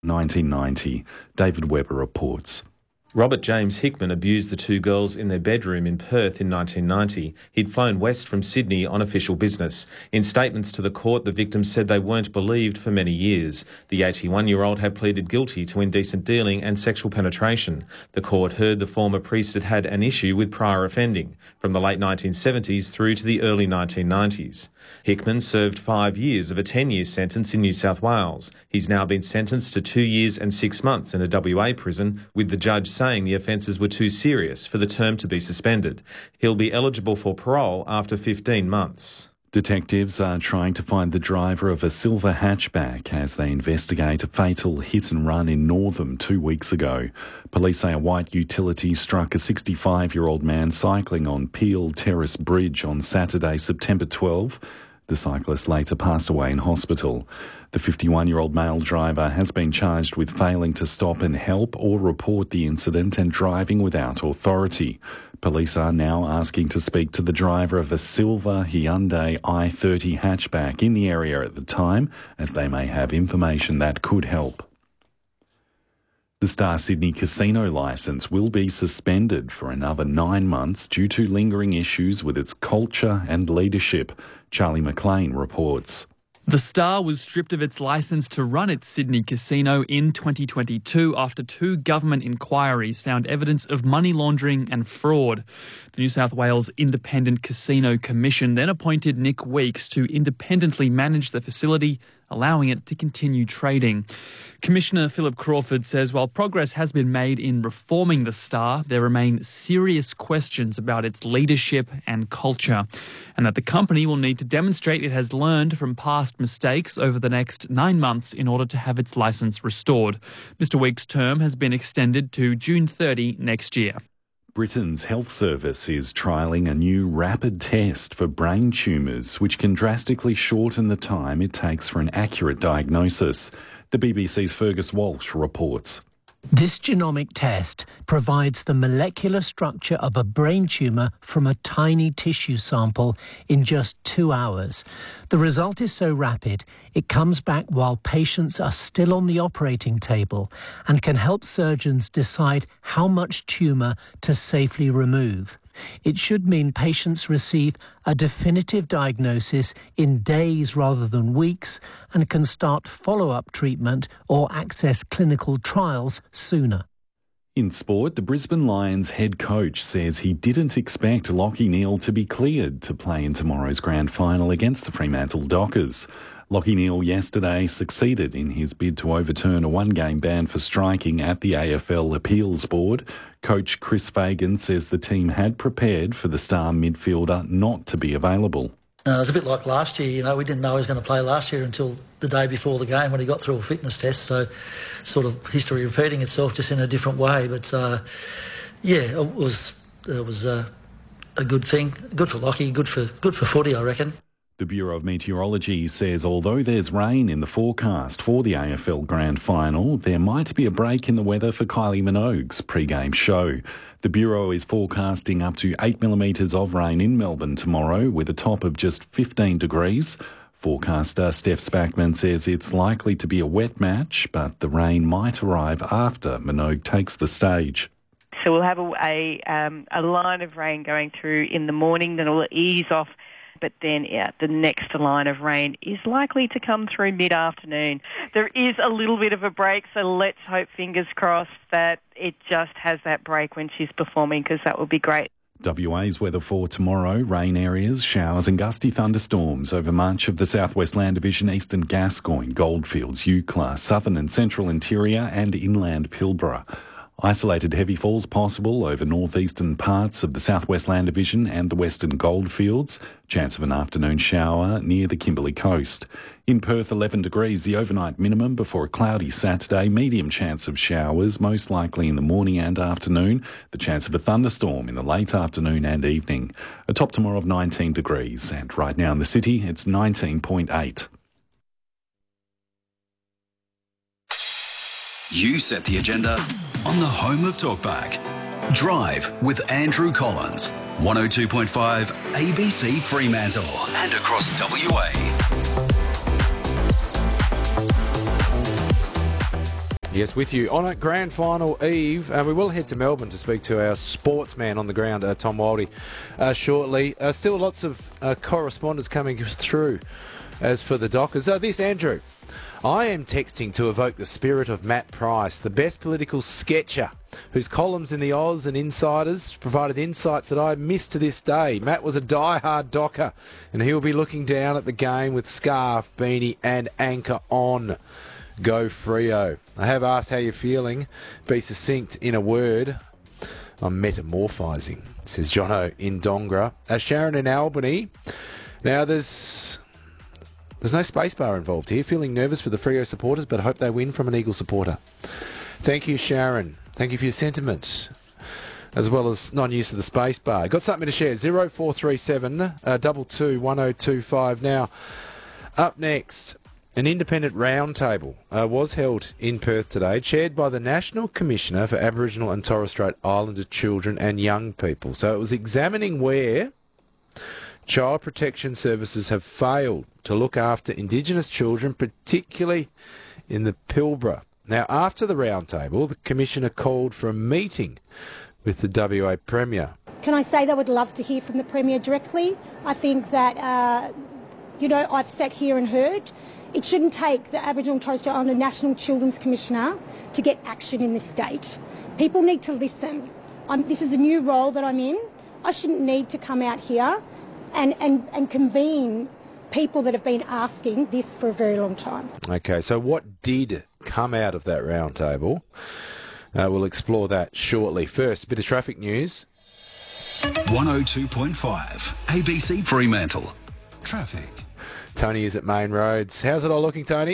1990. David Webber reports. Robert James Hickman abused the two girls in their bedroom in Perth in 1990. He'd flown west from Sydney on official business. In statements to the court, the victims said they weren't believed for many years. The 81-year-old had pleaded guilty to indecent dealing and sexual penetration. The court heard the former priest had had an issue with prior offending from the late 1970s through to the early 1990s. Hickman served 5 years of a 10-year sentence in New South Wales. He's now been sentenced to 2 years and 6 months in a WA prison, with the judge saying the offences were too serious for the term to be suspended. He'll be eligible for parole after 15 months. Detectives are trying to find the driver of a silver hatchback as they investigate a fatal hit-and-run in Northam 2 weeks ago. Police say a white utility struck a 65-year-old man cycling on Peel Terrace Bridge on Saturday, September 12. The cyclist later passed away in hospital. The 51-year-old male driver has been charged with failing to stop and help or report the incident and driving without authority. Police are now asking to speak to the driver of a silver Hyundai i30 hatchback in the area at the time, as they may have information that could help. The Star Sydney casino licence will be suspended for another 9 months due to lingering issues with its culture and leadership. Charlie McLean reports. The Star was stripped of its licence to run its Sydney casino in 2022 after 2 government inquiries found evidence of money laundering and fraud. The New South Wales Independent Casino Commission then appointed Nick Weeks to independently manage the facility, allowing it to continue trading. Commissioner Philip Crawford says while progress has been made in reforming the Star, there remain serious questions about its leadership and culture, and that the company will need to demonstrate it has learned from past mistakes over the next 9 months in order to have its licence restored. Mr Weeks' term has been extended to June 30 next year. Britain's health service is trialling a new rapid test for brain tumours, which can drastically shorten the time it takes for an accurate diagnosis. The BBC's Fergus Walsh reports. This genomic test provides the molecular structure of a brain tumour from a tiny tissue sample in just 2 hours. The result is so rapid, it comes back while patients are still on the operating table and can help surgeons decide how much tumour to safely remove. It should mean patients receive a definitive diagnosis in days rather than weeks and can start follow-up treatment or access clinical trials sooner. In sport, the Brisbane Lions head coach says he didn't expect Lachie Neale to be cleared to play in tomorrow's grand final against the Fremantle Dockers. Lachie Neale yesterday succeeded in his bid to overturn a one-game ban for striking at the AFL Appeals Board. Coach Chris Fagan says the team had prepared for the star midfielder not to be available. It was a bit like last year, we didn't know he was going to play last year until the day before the game when he got through a fitness test, so sort of history repeating itself just in a different way. But it was a good thing, good for Lachie, good for footy, I reckon. The Bureau of Meteorology says although there's rain in the forecast for the AFL Grand Final, there might be a break in the weather for Kylie Minogue's pre-game show. The Bureau is forecasting up to 8 millimetres of rain in Melbourne tomorrow with a top of just 15 degrees. Forecaster Steph Spackman says it's likely to be a wet match, but the rain might arrive after Minogue takes the stage. So we'll have a line of rain going through in the morning, then it will ease off. But then the next line of rain is likely to come through mid-afternoon. There is a little bit of a break, so let's hope, fingers crossed, that it just has that break when she's performing, because that would be great. WA's weather for tomorrow: rain areas, showers and gusty thunderstorms over much of the Southwest Land Division, Eastern Gascoyne, Goldfields, Eucla, Southern and Central Interior and Inland Pilbara. Isolated heavy falls possible over northeastern parts of the Southwest Land Division and the Western Goldfields. Chance of an afternoon shower near the Kimberley coast. In Perth, 11 degrees, the overnight minimum before a cloudy Saturday. Medium chance of showers, most likely in the morning and afternoon. The chance of a thunderstorm in the late afternoon and evening. A top tomorrow of 19 degrees. And right now in the city, it's 19.8. You set the agenda on the home of Talkback. Drive with Andrew Collins. 102.5 ABC Fremantle and across WA. Yes, with you. On a grand final eve, we will head to Melbourne to speak to our sportsman on the ground, Tom Wildey, shortly. Still lots of correspondence coming through as for the Dockers. This, Andrew. I am texting to evoke the spirit of Matt Price, the best political sketcher, whose columns in the Oz and Insiders provided insights that I miss to this day. Matt was a die-hard Docker, and he will be looking down at the game with scarf, beanie and anchor on. Go Freo. I have asked how you're feeling. Be succinct in a word. I'm metamorphising, says Jono in Dongra. Sharon in Albany. Now there's no space bar involved here. Feeling nervous for the Freo supporters, but hope they win from an Eagle supporter. Thank you, Sharon. Thank you for your sentiments, as well as non-use of the space bar. Got something to share. 0437 22 1025. Now, up next, an independent roundtable was held in Perth today, chaired by the National Commissioner for Aboriginal and Torres Strait Islander Children and Young People. So it was examining where child protection services have failed to look after Indigenous children, particularly in the Pilbara. Now, after the roundtable, the Commissioner called for a meeting with the WA Premier. Can I say that I would love to hear from the Premier directly? I think that, I've sat here and heard. It shouldn't take the Aboriginal and Torres Strait Islander National Children's Commissioner to get action in this state. People need to listen. This is a new role that I'm in. I shouldn't need to come out here and convene people that have been asking this for a very long time. Okay, so what did come out of that roundtable? We'll explore that shortly. First, a bit of traffic news. 102.5 ABC Fremantle. Traffic. Tony is at Main Roads. How's it all looking, Tony?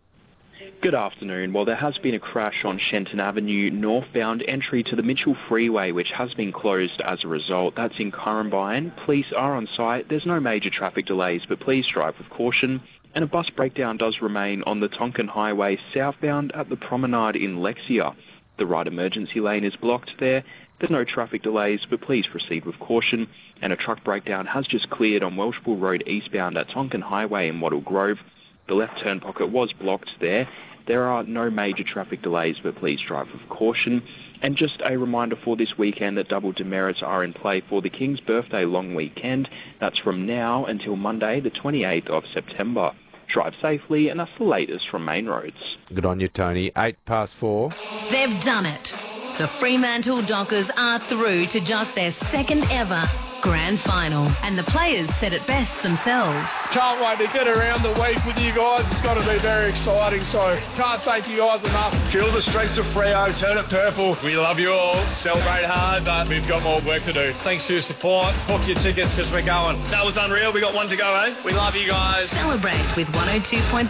Good afternoon. Well, there has been a crash on Shenton Avenue, northbound entry to the Mitchell Freeway, which has been closed as a result. That's in Currumbine. Police are on site. There's no major traffic delays, but please drive with caution. And a bus breakdown does remain on the Tonkin Highway southbound at the Promenade in Lexia. The right emergency lane is blocked there. There's no traffic delays, but please proceed with caution. And a truck breakdown has just cleared on Welshpool Road eastbound at Tonkin Highway in Wattle Grove. The left turn pocket was blocked there. There are no major traffic delays, but please drive with caution. And just a reminder for this weekend that double demerits are in play for the King's Birthday long weekend. That's from now until Monday, the 28th of September. Drive safely, and that's the latest from Main Roads. Good on you, Tony. 4:08. They've done it. The Fremantle Dockers are through to just their second ever grand final, and the players said it best themselves. Can't wait to get around the week with you guys. It's going to be very exciting, so can't thank you guys enough. Feel the strengths of Freo, turn it purple. We love you all. Celebrate hard, but we've got more work to do. Thanks for your support. Book your tickets because we're going. That was unreal. We got one to go, eh? We love you guys. Celebrate with 102.5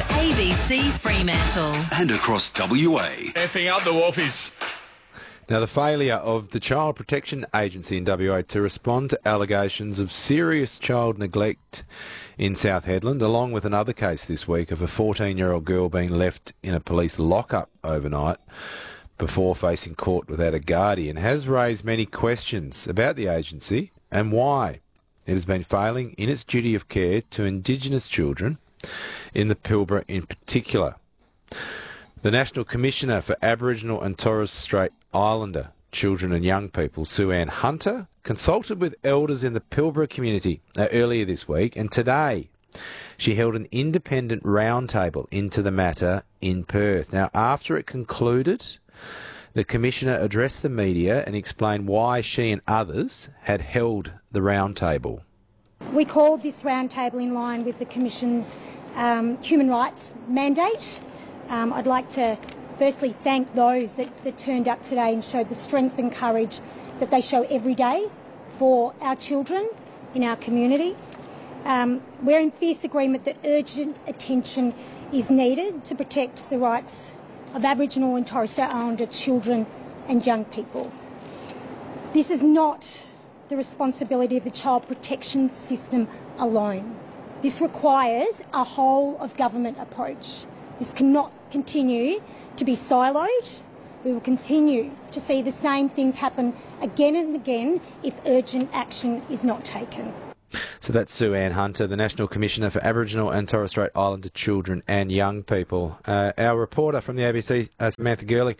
ABC Fremantle. And across WA. Effing up the Wolfies. Now, the failure of the Child Protection Agency in WA to respond to allegations of serious child neglect in South Hedland, along with another case this week of a 14-year-old girl being left in a police lockup overnight before facing court without a guardian, has raised many questions about the agency and why it has been failing in its duty of care to Indigenous children in the Pilbara in particular. The National Commissioner for Aboriginal and Torres Strait Islander Children and Young People, Sue-Ann Hunter, consulted with elders in the Pilbara community earlier this week, and today she held an independent roundtable into the matter in Perth. Now, after it concluded, the Commissioner addressed the media and explained why she and others had held the roundtable. We called this roundtable in line with the Commission's human rights mandate. I'd like to firstly thank those that turned up today and showed the strength and courage that they show every day for our children in our community. We're in fierce agreement that urgent attention is needed to protect the rights of Aboriginal and Torres Strait Islander children and young people. This is not the responsibility of the child protection system alone. This requires a whole of government approach. This cannot continue to be siloed. We will continue to see the same things happen again and again if urgent action is not taken. So that's Sue Ann Hunter, the National Commissioner for Aboriginal and Torres Strait Islander Children and Young People. Our reporter from the ABC, Samantha Girling,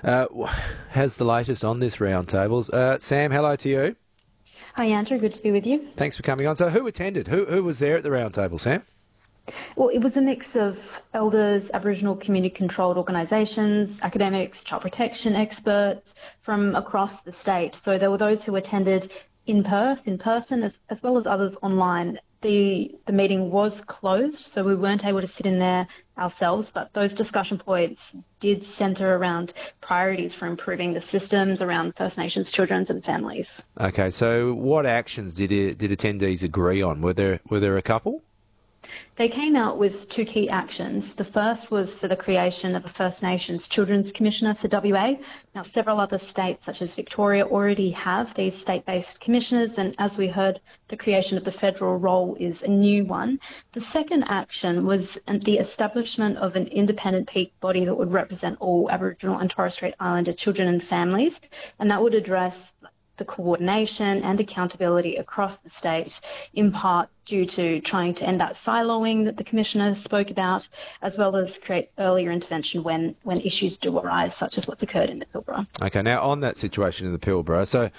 has the latest on this roundtables. Sam, hello to you. Hi, Andrew. Good to be with you. Thanks for coming on. So who attended? Who was there at the roundtable, Sam? Well, it was a mix of elders, Aboriginal community-controlled organisations, academics, child protection experts from across the state. So there were those who attended in Perth, in person, as well as others online. The meeting was closed, so we weren't able to sit in there ourselves, but those discussion points did centre around priorities for improving the systems around First Nations children and families. Okay, so what actions did attendees agree on? Were there a couple? They came out with two key actions. The first was for the creation of a First Nations Children's Commissioner for WA. Now, several other states, such as Victoria, already have these state-based commissioners, and as we heard, the creation of the federal role is a new one. The second action was the establishment of an independent peak body that would represent all Aboriginal and Torres Strait Islander children and families, and that would address the coordination and accountability across the state, in part due to trying to end that siloing that the Commissioner spoke about, as well as create earlier intervention when issues do arise, such as what's occurred in the Pilbara. Okay, now on that situation in the Pilbara, so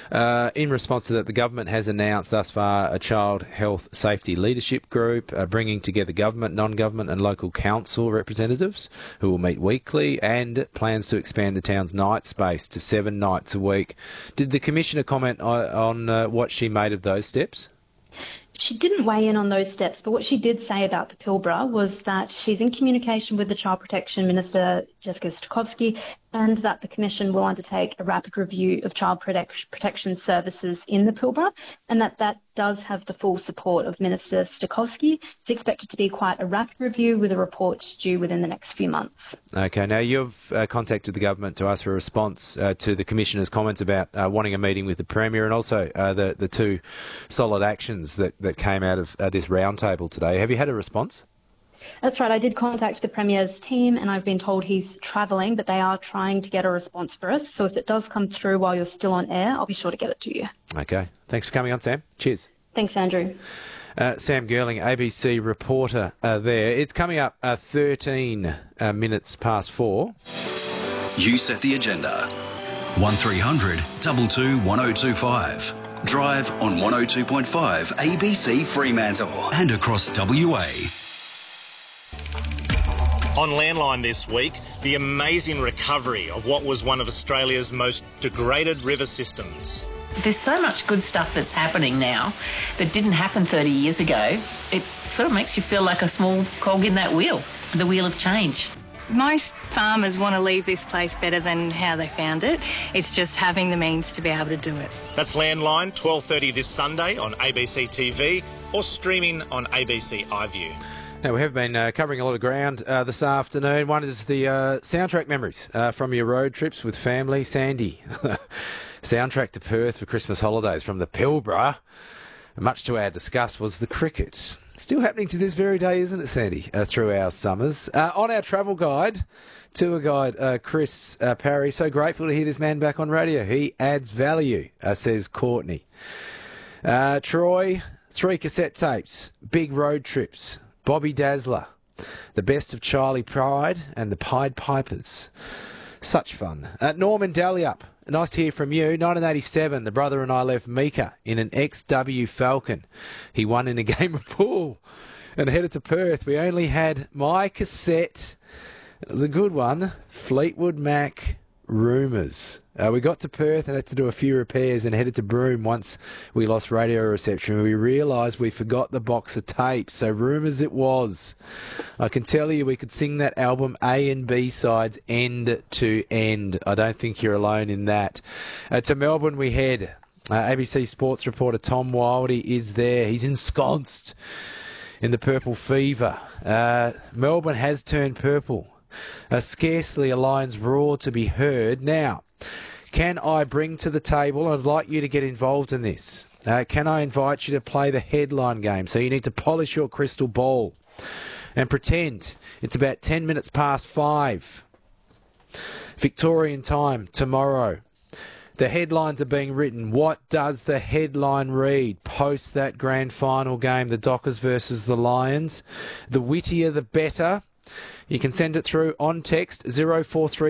in response to that, the government has announced thus far a child health safety leadership group, bringing together government, non-government and local council representatives who will meet weekly, and plans to expand the town's night space to 7 nights a week. Did the Commissioner comment on what she made of those steps? She didn't weigh in on those steps, but what she did say about the Pilbara was that she's in communication with the Child Protection Minister, Jessica Stokowski, and that the Commission will undertake a rapid review of child protection services in the Pilbara, and that does have the full support of Minister Stokowski. It's expected to be quite a rapid review with a report due within the next few months. Okay, now you've contacted the government to ask for a response to the Commissioner's comments about wanting a meeting with the Premier, and also the two solid actions that came out of this roundtable today. Have you had a response? That's right. I did contact the Premier's team and I've been told he's travelling, but they are trying to get a response for us. So if it does come through while you're still on air, I'll be sure to get it to you. Okay. Thanks for coming on, Sam. Cheers. Thanks, Andrew. Sam Girling, ABC reporter there. It's coming up 13 minutes past 4. You set the agenda. 1300 22 1025. Drive on 102.5 ABC Fremantle and across WA. On Landline this week, the amazing recovery of what was one of Australia's most degraded river systems. There's so much good stuff that's happening now that didn't happen 30 years ago. It sort of makes you feel like a small cog in that wheel, the wheel of change. Most farmers want to leave this place better than how they found it. It's just having the means to be able to do it. That's Landline, 12:30 this Sunday on ABC TV or streaming on ABC iView. Now, we have been covering a lot of ground this afternoon. One is the soundtrack memories from your road trips with family. Sandy, soundtrack to Perth for Christmas holidays from the Pilbara. Much to our disgust was the cricket. Still happening to this very day, isn't it, Sandy, through our summers. On our travel guide, tour guide Chris Parry, so grateful to hear this man back on radio. He adds value, says Courtney. Troy, 3 cassette tapes, big road trips. Bobby Dazzler, the best of Charlie Pride and the Pied Pipers. Such fun. Norman Dalyup, nice to hear from you. 1987, the brother and I left Mika in an XW Falcon. He won in a game of pool and headed to Perth. We only had my cassette. It was a good one. Fleetwood Mac Rumours. We got to Perth and had to do a few repairs and headed to Broome once we lost radio reception. We realised we forgot the box of tapes, so Rumours it was. I can tell you we could sing that album A and B sides end to end. I don't think you're alone in that. To Melbourne we head. ABC Sports reporter Tom Wildey is there. He's ensconced in the purple fever. Melbourne has turned purple. Scarcely a lion's roar to be heard. Now, can I bring to the table, and I'd like you to get involved in this, can I invite you to play the headline game? So you need to polish your crystal ball and pretend it's about 10 minutes past 5. Victorian time tomorrow. The headlines are being written. What does the headline read post that grand final game, the Dockers versus the Lions? The wittier the better. You can send it through on text 0433